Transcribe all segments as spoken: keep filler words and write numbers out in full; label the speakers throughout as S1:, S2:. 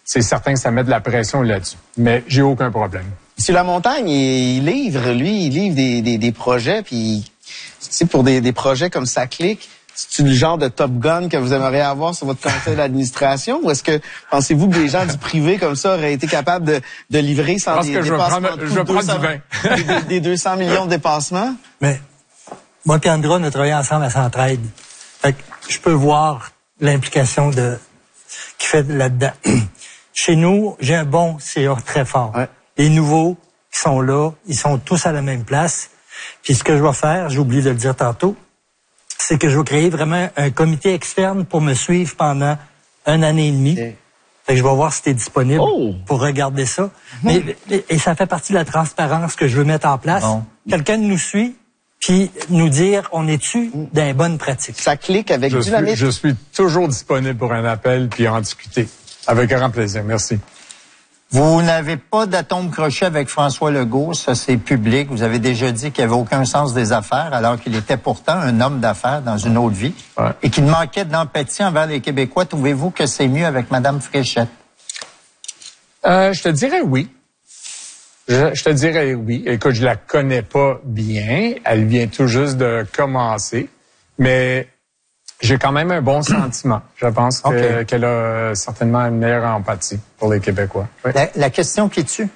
S1: c'est certain que ça met de la pression là-dessus. Mais j'ai aucun problème.
S2: Sur la montagne, il, il livre, lui, il livre des, des, des projets, puis tu sais, pour des, des projets comme ça clique, c'est le genre de Top Gun que vous aimeriez avoir sur votre conseil d'administration, ou est-ce que pensez-vous que des gens du privé comme ça auraient été capables de, de livrer sans des dépassements de
S1: je vais prendre du vin.
S2: des, des deux cents millions de dépassements?
S3: Mais moi et Andra, on a travaillé ensemble à Centraide. Fait que je peux voir l'implication de qu'il fait là-dedans. Chez nous, j'ai un bon C A très fort. Ouais. Les nouveaux qui sont là, ils sont tous à la même place. Puis ce que je vais faire, j'ai oublié de le dire tantôt, c'est que je vais créer vraiment un comité externe pour me suivre pendant une année et demie. Okay. Fait que je vais voir si t'es disponible oh. pour regarder ça. Mm-hmm. Mais, et ça fait partie de la transparence que je veux mettre en place. Bon. Quelqu'un nous suit, puis nous dire, on est-tu dans les bonnes pratiques.
S2: Ça clique avec
S1: je
S2: dynamique.
S1: Suis, je suis toujours disponible pour un appel puis en discuter. Avec grand plaisir. Merci.
S4: Vous n'avez pas d'atome crochet avec François Legault, ça c'est public. Vous avez déjà dit qu'il n'avait aucun sens des affaires, alors qu'il était pourtant un homme d'affaires dans une autre vie, ouais. et qu'il manquait d'empathie envers les Québécois. Trouvez-vous que c'est mieux avec Mme Fréchette?
S1: Euh, je te dirais oui. Je, je te dirais oui. Écoute, je la connais pas bien. Elle vient tout juste de commencer, mais j'ai quand même un bon sentiment. Je pense que, okay. qu'elle a certainement une meilleure empathie pour les Québécois. Oui.
S4: La, la question qui tue.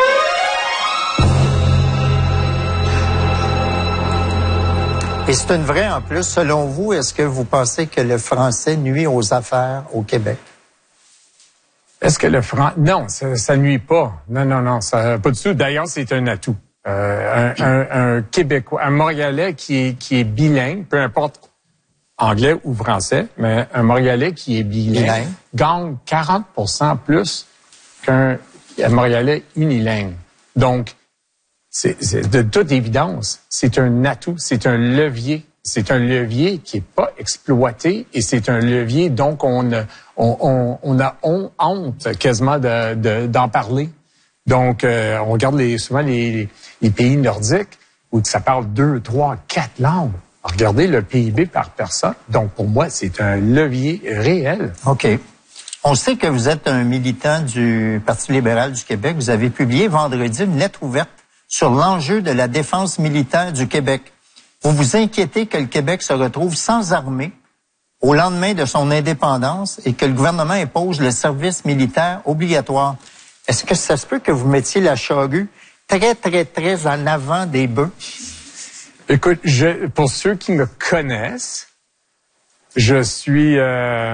S4: Et c'est une vraie en plus. Selon vous, est-ce que vous pensez que le français nuit aux affaires au Québec?
S1: Est-ce que le français... Non, ça, ça nuit pas. Non, non, non, ça pas du tout. D'ailleurs, c'est un atout. Euh, un, un, un Québécois, un Montréalais qui est, qui est bilingue, peu importe anglais ou français, mais un Montréalais qui est bilingue, bilingue. gagne quarante pour cent plus qu'un Montréalais unilingue. Donc, c'est, c'est de toute évidence, c'est un atout, c'est un levier. C'est un levier qui est pas exploité et c'est un levier, donc on, on, on, on a honte quasiment de, de, d'en parler. Donc, euh, on regarde les, souvent les, les pays nordiques où ça parle deux, trois, quatre langues. Regardez le P I B par personne. Donc, pour moi, c'est un levier réel.
S4: OK. On sait que vous êtes un militant du Parti libéral du Québec. Vous avez publié vendredi une lettre ouverte sur l'enjeu de la défense militaire du Québec. Vous vous inquiétez que le Québec se retrouve sans armée au lendemain de son indépendance et que le gouvernement impose le service militaire obligatoire. Est-ce que ça se peut que vous mettiez la charrue très, très, très en avant des bœufs?
S1: Écoute, je, pour ceux qui me connaissent, je suis... Euh,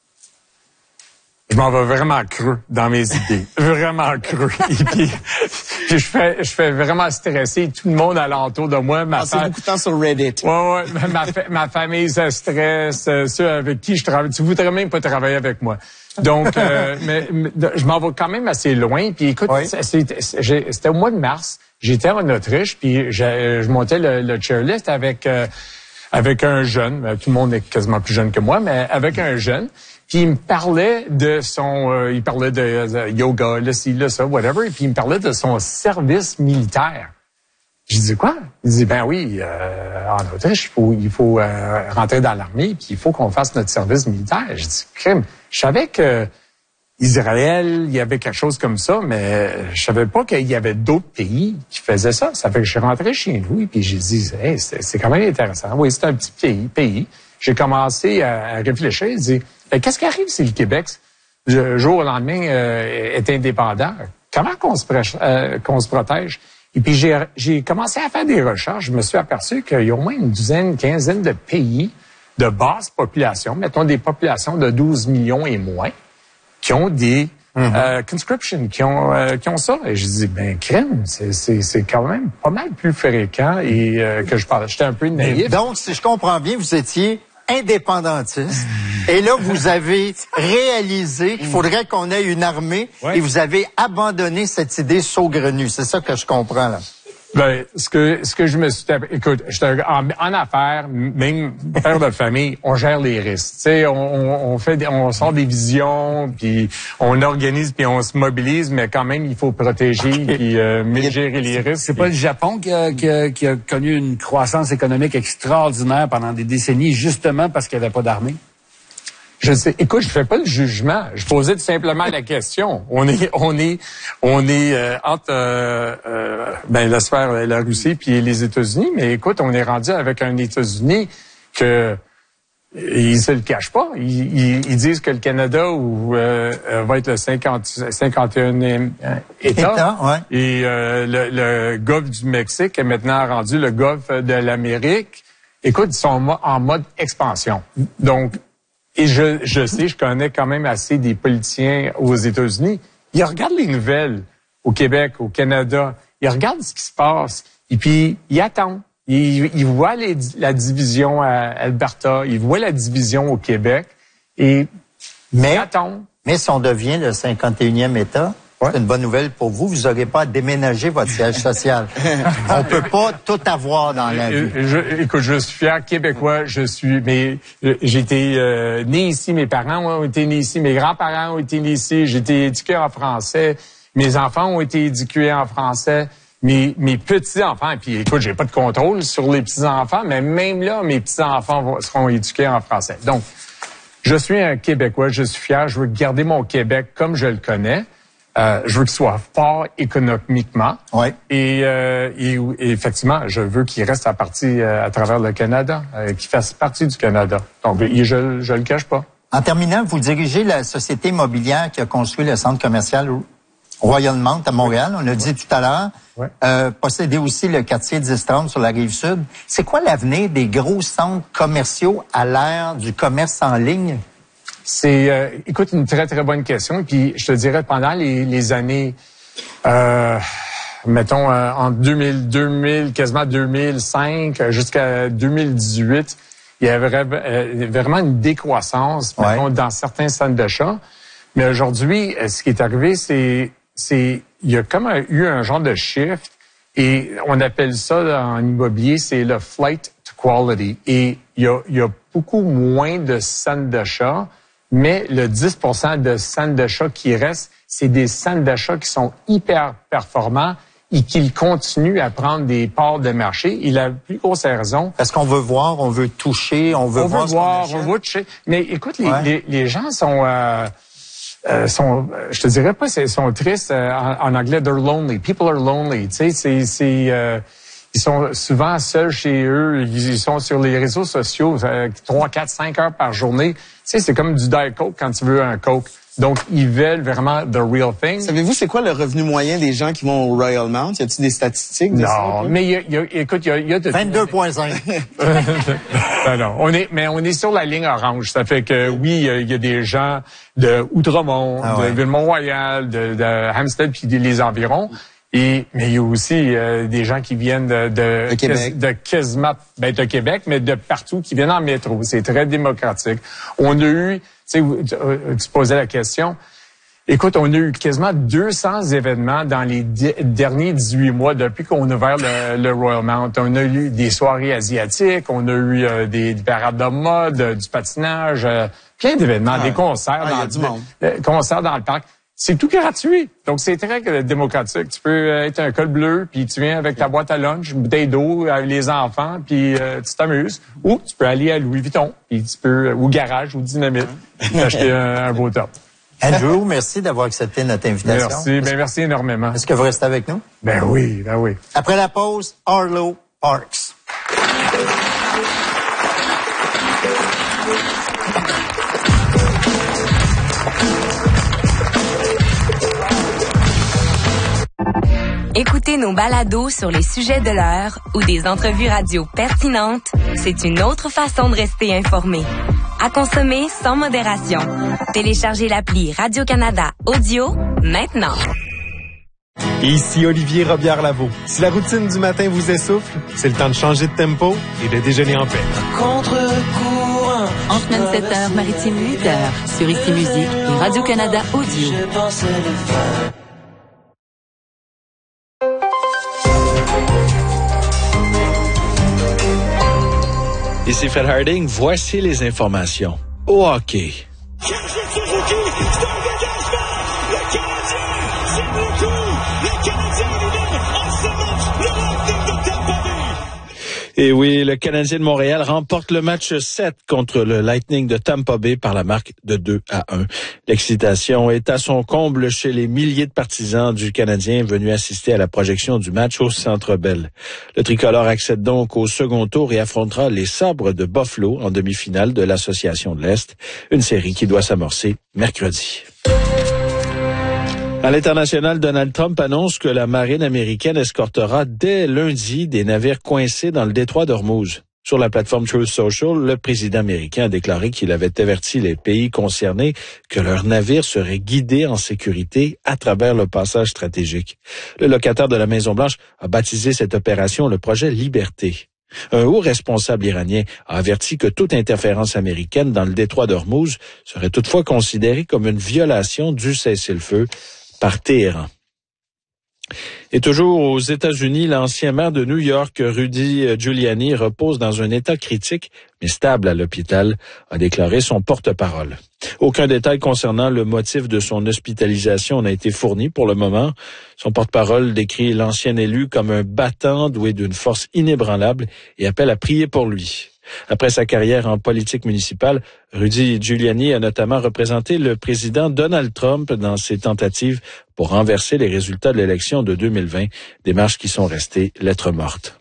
S1: je m'en vais vraiment creux dans mes idées. Vraiment creux. Et puis, puis je fais je fais vraiment stresser tout le monde alentour de moi. Ma
S2: Passez fa... beaucoup de temps sur Reddit.
S1: Ouais, ouais. ma, fa... ma famille se stresse. Ceux avec qui je travaille. Tu voudrais même pas travailler avec moi. Donc, euh, mais, mais je m'en vais quand même assez loin. Puis écoute, oui. c'était, c'était au mois de mars. J'étais en Autriche, puis je, je montais le, le chairlift avec euh, avec un jeune. Tout le monde est quasiment plus jeune que moi, mais avec un jeune. Puis il me parlait de son, euh, il parlait de, de yoga, là, ci, là, ça, whatever. Et puis il me parlait de son service militaire. Je dis quoi? Il dit, ben oui, euh, en Autriche, il faut, il faut euh, rentrer dans l'armée, puis il faut qu'on fasse notre service militaire. Je dis, crime. Je savais que Israël, il y avait quelque chose comme ça, mais je savais pas qu'il y avait d'autres pays qui faisaient ça. Ça fait que je suis rentré chez nous et puis j'ai dit, hey, c'est, c'est quand même intéressant. Oui, c'est un petit pays. pays. J'ai commencé à, à réfléchir et dire, qu'est-ce qui arrive si le Québec, le jour au lendemain, euh, est indépendant? Comment qu'on se, prêche, euh, qu'on se protège? Et puis, j'ai, j'ai commencé à faire des recherches. Je me suis aperçu qu'il y a au moins une douzaine, une quinzaine de pays de basse population, mettons des populations de douze millions et moins, qui ont des mm-hmm. euh, conscriptions, qui ont euh, qui ont ça. Et je dis, ben, crème, c'est, c'est, c'est quand même pas mal plus fréquent et euh, que je parlais. J'étais un peu naïf.
S4: Donc, si je comprends bien, vous étiez indépendantiste. Et là, vous avez réalisé qu'il faudrait qu'on ait une armée ouais. et vous avez abandonné cette idée saugrenue. C'est ça que je comprends, là.
S1: Ben, ce que ce que je me suis... Écoute, j'étais en, en affaires, même père de famille, on gère les risques. Tu sais, on, on, on fait, des, on sort des visions, puis on organise, puis on se mobilise, mais quand même, il faut protéger, puis euh, gérer les risques.
S5: C'est pas le Japon qui a, qui, a, qui a connu une croissance économique extraordinaire pendant des décennies, justement parce qu'il n'y avait pas d'armée?
S1: Je sais. Écoute, je fais pas le jugement. Je posais tout simplement la question. On est, on est, on est euh, entre euh, euh, ben la sphère, la Russie puis les États-Unis. Mais écoute, on est rendu avec un États-Unis que ils se le cachent pas. Ils, ils, ils disent que le Canada ou, euh, va être le cinquante, cinquante et unième État.
S4: État ouais.
S1: Et euh, le, le golfe du Mexique est maintenant rendu le golfe de l'Amérique. Écoute, ils sont en mode expansion. Donc, et je, je sais, je connais quand même assez des politiciens aux États-Unis. Ils regardent les nouvelles au Québec, au Canada. Ils regardent ce qui se passe. Et puis, ils attendent. Ils, ils voient les, la division à Alberta. Ils voient la division au Québec. Et
S4: mais,
S1: ils attendent.
S4: Mais si on devient le cinquante et unième État, ouais. c'est une bonne nouvelle pour vous. Vous n'aurez pas à déménager votre siège social. On peut pas tout avoir dans la vie.
S1: Je, écoute, je suis fier québécois. Je suis, mais j'ai été euh, né ici. Mes parents ont été nés ici. Mes grands-parents ont été nés ici. J'ai été éduqué en français. Mes enfants ont été éduqués en français. Mes, mes petits-enfants, puis écoute, j'ai pas de contrôle sur les petits-enfants, mais même là, mes petits-enfants seront éduqués en français. Donc, je suis un Québécois, je suis fier, je veux garder mon Québec comme je le connais. Euh, je veux qu'il soit fort économiquement.
S4: Ouais.
S1: Et, euh, et, et effectivement, je veux qu'il reste à partie euh, à travers le Canada, euh, qu'il fasse partie du Canada. Donc, je je le cache pas.
S4: En terminant, vous dirigez la société immobilière qui a construit le centre commercial Royal-Mount à Montréal. On a dit tout à l'heure.
S1: Ouais.
S4: Euh, posséder aussi le quartier dix trente sur la Rive-Sud. C'est quoi l'avenir des gros centres commerciaux à l'ère du commerce en ligne?
S1: C'est, euh, écoute, une très, très bonne question. Puis, je te dirais, pendant les, les années, euh, mettons, euh, en deux mille, deux mille, quasiment deux mille cinq jusqu'à deux mille dix-huit, il y avait euh, vraiment une décroissance,
S4: ouais.
S1: mettons, dans certains centres d'achat. Mais aujourd'hui, ce qui est arrivé, c'est, c'est, il y a comme un, eu un genre de shift et on appelle ça en immobilier, c'est le flight to quality. Et il y a, il y a beaucoup moins de centres d'achat, mais le dix pour cent de centres d'achat qui restent, c'est des centres d'achat qui sont hyper performants et qui continuent à prendre des parts de marché. Et la plus grosse raison...
S4: Parce qu'on veut voir, on veut toucher, on veut
S1: on
S4: voir
S1: veut
S4: ce
S1: voir,
S4: qu'on
S1: on veut toucher. Mais écoute, les,
S4: ouais.
S1: les, les gens sont... Euh, Euh, sont, je te dirais pas, ils sont tristes. Euh, en, en anglais, they're lonely. People are lonely. Tu sais, c'est, c'est, euh, ils sont souvent seuls chez eux. Ils, ils sont sur les réseaux sociaux trois, quatre, cinq heures par journée. Tu sais, c'est comme du Diet Coke quand tu veux un Coke. Donc, ils veulent vraiment the real thing.
S2: Savez-vous, c'est quoi le revenu moyen des gens qui vont au Royal Mount? Y a-t-il des statistiques de
S1: non,
S2: ça?
S1: Non, mais il y a, y a, écoute, il y a, y a de...
S4: vingt-deux virgule cinq.
S1: Ben non, on est, mais on est sur la ligne orange. Ça fait que oui, il y a des gens de Outremont, ah ouais. de Ville-Mont-Royal, de, de Hampstead puis les environs. Et mais il y a aussi euh, des gens qui viennent de de,
S2: de Québec,
S1: de quasiment ben de Québec, mais de partout, qui viennent en métro. C'est très démocratique. On a eu, tu sais, tu posais la question. Écoute, on a eu quasiment deux cents événements dans les di- derniers dix-huit mois depuis qu'on a ouvert le, le Royal Mount. On a eu des soirées asiatiques, on a eu euh, des, des parades de mode, euh, du patinage, euh, plein d'événements, ah, des concerts,
S2: ah,
S1: dans,
S2: y a du monde.
S1: Euh, concerts dans le parc. C'est tout gratuit. Donc, c'est très démocratique. Tu peux être un col bleu, puis tu viens avec ta boîte à lunch, une bouteille d'eau avec les enfants, puis euh, tu t'amuses. Ou tu peux aller à Louis Vuitton, puis tu peux, ou Garage, ou Dynamite, acheter un, un beau top.
S4: Andrew, merci d'avoir accepté notre invitation.
S1: Merci, ben merci énormément.
S4: Est-ce que vous restez avec nous?
S1: Ben oui, ben oui.
S4: Après la pause, Arlo Parks.
S6: Écouter nos balados sur les sujets de l'heure ou des entrevues radio pertinentes, c'est une autre façon de rester informé. À consommer sans modération. Téléchargez l'appli Radio-Canada Audio maintenant.
S7: Ici Olivier Robillard-Lavaux. Si la routine du matin vous essouffle, c'est le temps de changer de tempo et de déjeuner en paix.
S8: Contre-courant.
S9: En semaine sept heures, maritime huit heures, sur Ici Musique et Radio-Canada Audio.
S10: Ici Fred Harding, voici les informations. Au hockey. Et oui, le Canadien de Montréal remporte le match sept contre le Lightning de Tampa Bay par la marque de deux à un. L'excitation est à son comble chez les milliers de partisans du Canadien venus assister à la projection du match au Centre Bell. Le tricolore accède donc au second tour et affrontera les Sabres de Buffalo en demi-finale de l'Association de l'Est, une série qui doit s'amorcer mercredi. À l'international, Donald Trump annonce que la marine américaine escortera dès lundi des navires coincés dans le détroit d'Ormuz. Sur la plateforme Truth Social, le président américain a déclaré qu'il avait averti les pays concernés que leurs navires seraient guidés en sécurité à travers le passage stratégique. Le locataire de la Maison-Blanche a baptisé cette opération le projet Liberté. Un haut responsable iranien a averti que toute interférence américaine dans le détroit d'Ormuz serait toutefois considérée comme une violation du cessez-le-feu par Téhéran. Et toujours aux États-Unis, l'ancien maire de New York, Rudy Giuliani, repose dans un état critique, mais stable à l'hôpital, a déclaré son porte-parole. Aucun détail concernant le motif de son hospitalisation n'a été fourni pour le moment. Son porte-parole décrit l'ancien élu comme un battant doué d'une force inébranlable et appelle à prier pour lui. Après sa carrière en politique municipale, Rudy Giuliani a notamment représenté le président Donald Trump dans ses tentatives pour renverser les résultats de l'élection de deux mille vingt, démarches qui sont restées lettres mortes.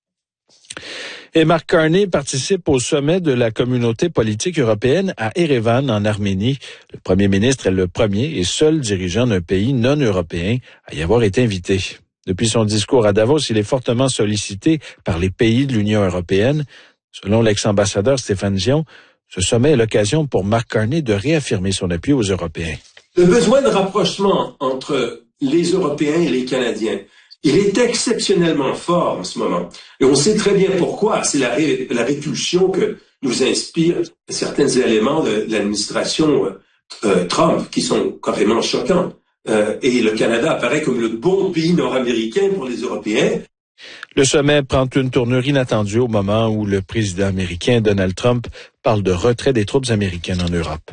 S10: Et Mark Carney participe au sommet de la communauté politique européenne à Erevan, en Arménie. Le premier ministre est le premier et seul dirigeant d'un pays non européen à y avoir été invité. Depuis son discours à Davos, il est fortement sollicité par les pays de l'Union européenne. Selon l'ex-ambassadeur Stéphane Dion, ce sommet est l'occasion pour Mark Carney de réaffirmer son appui aux Européens.
S11: Le besoin de rapprochement entre les Européens et les Canadiens, il est exceptionnellement fort en ce moment. Et on sait très bien pourquoi. C'est la, ré, la répulsion que nous inspirent certains éléments de, de l'administration euh, Trump qui sont carrément choquants. Euh, et le Canada apparaît comme le bon pays nord-américain pour les Européens.
S10: Le sommet prend une tournure inattendue au moment où le président américain Donald Trump parle de retrait des troupes américaines en Europe.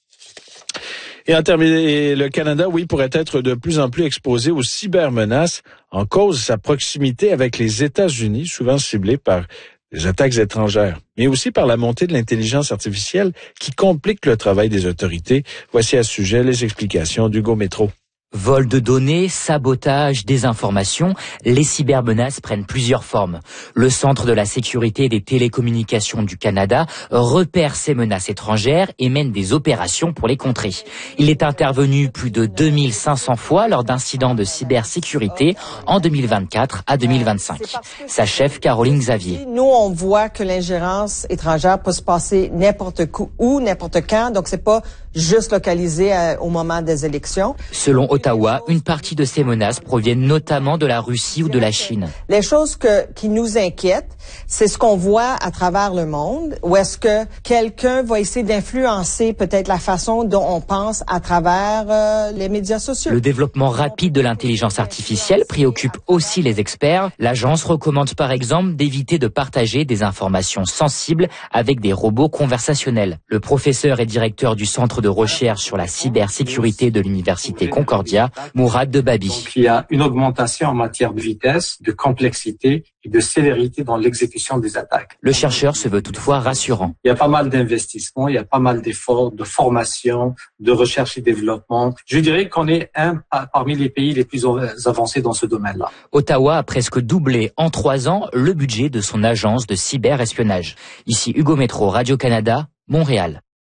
S10: Et en terminant, le Canada, oui, pourrait être de plus en plus exposé aux cybermenaces en cause de sa proximité avec les États-Unis, souvent ciblés par des attaques étrangères, mais aussi par la montée de l'intelligence artificielle qui complique le travail des autorités. Voici à ce sujet les explications d'Hugo Métro.
S12: Vol de données, sabotage, désinformation, les cybermenaces prennent plusieurs formes. Le Centre de la sécurité des télécommunications du Canada repère ces menaces étrangères et mène des opérations pour les contrer. Il est intervenu plus de deux mille cinq cents fois lors d'incidents de cybersécurité en deux mille vingt-quatre à deux mille vingt-cinq. Sa chef, Caroline Xavier.
S13: Nous, on voit que l'ingérence étrangère peut se passer n'importe où, n'importe quand, donc c'est pas juste localisé à, au moment des élections.
S12: Selon Ottawa, une partie de ces menaces proviennent notamment de la Russie ou de la Chine.
S13: Les choses que, qui nous inquiètent, c'est ce qu'on voit à travers le monde, où est-ce que quelqu'un va essayer d'influencer peut-être la façon dont on pense à travers euh, les médias sociaux.
S12: Le développement rapide de l'intelligence artificielle préoccupe aussi les experts. L'agence recommande par exemple d'éviter de partager des informations sensibles avec des robots conversationnels. Le professeur et directeur du Centre de recherche sur la cybersécurité de l'Université Concordia, Mourad Debabi.
S14: Donc, il y a une augmentation en matière de vitesse, de complexité et de célérité dans l'exécution des attaques.
S12: Le chercheur se veut toutefois rassurant.
S14: Il y a pas mal d'investissements, il y a pas mal d'efforts, de formation, de recherche et développement. Je dirais qu'on est un parmi les pays les plus avancés dans ce domaine-là.
S12: Ottawa a presque doublé en trois ans le budget de son agence de cyberespionnage. Ici Hugo Métro, Radio-Canada, Montréal.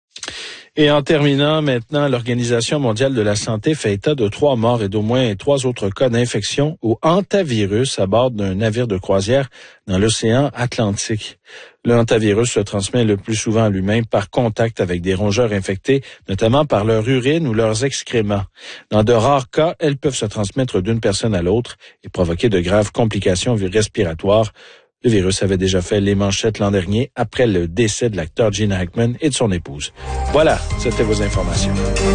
S10: Et en terminant maintenant, l'Organisation mondiale de la santé fait état de trois morts et d'au moins trois autres cas d'infection au hantavirus à bord d'un navire de croisière dans l'océan Atlantique. Le hantavirus se transmet le plus souvent à l'humain par contact avec des rongeurs infectés, notamment par leur urine ou leurs excréments. Dans de rares cas, elles peuvent se transmettre d'une personne à l'autre et provoquer de graves complications respiratoires. Le virus avait déjà fait les manchettes l'an dernier après le décès de l'acteur Gene Hackman et de son épouse. Voilà, c'était vos informations.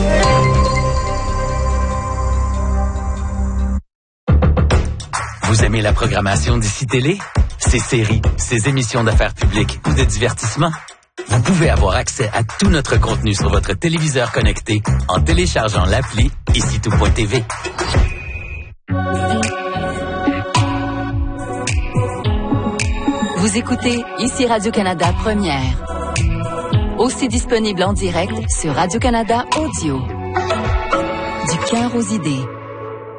S15: Vous aimez la programmation d'Ici Télé? Ses séries, ses émissions d'affaires publiques ou de divertissement? Vous pouvez avoir accès à tout notre contenu sur votre téléviseur connecté en téléchargeant l'appli ici tout point t v.
S9: Vous écoutez ici Radio-Canada Première. Aussi disponible en direct sur Radio-Canada Audio. Du cœur aux idées.